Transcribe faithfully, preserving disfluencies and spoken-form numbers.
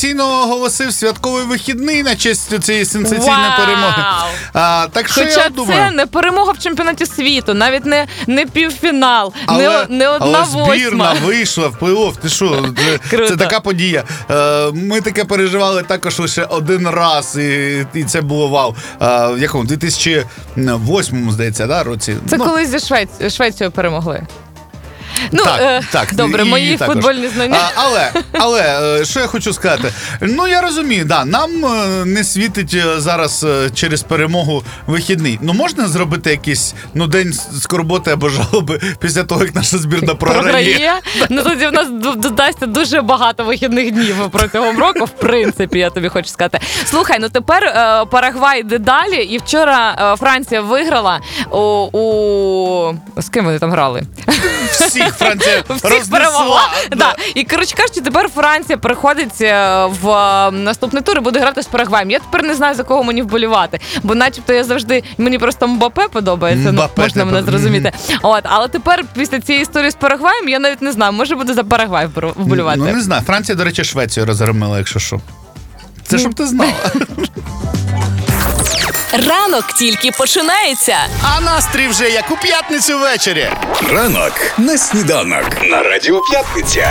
офіційно оголосив святковий вихідний на честь цієї сенсаційної Вау! перемоги. А, так що Хоча я думаю... це не перемога в чемпіонаті світу, навіть не, не півфінал, Але, не, не одна але збірна восьма. вийшла в плей-офф. Ти що? Це, це така подія. Е, ми таке переживали також лише один раз, і, і це було вау. Е, в якому? дві тисячі восьмому, здається, да, році? Це ну, коли зі Швеці... Швецією перемогли. Ну, так, е, так, добре, і- мої і також. футбольні знання. А, але, але, е, що я хочу сказати? Ну, я розумію, да, нам е, не світить е, зараз е, через перемогу вихідний. Ну, можна зробити якийсь, ну, день скорботи або жалоби після того, як наша збірна програє? Програє. Ну, тоді в нас д- додасться дуже багато вихідних днів протягом року, в принципі, я тобі хочу сказати. Слухай, ну тепер е, Парагвай йде далі, і вчора е, Франція виграла у, у... З ким вони там грали? Всіх Франція Всіх рознесла. перемогла. Да. Да. І, коротше кажучи, тепер Франція переходить е, в е, наступний тур і буде грати з Парагваєм. Я тепер не знаю, за кого мені вболівати. Бо начебто я завжди, мені просто Мбаппе подобається, Мбаппе ну, можна тебе. мене зрозуміти. От, але тепер, після цієї історії з Парагваєм, я навіть не знаю, може буде за Парагвай вбор- вболівати. Ну, не знаю. Франція, до речі, Швецію розгромила, якщо що. Це щоб ти знала. Ранок тільки починається. А настрій вже як у п'ятницю ввечері. Ранок на сніданок. На Радіо П'ятниця.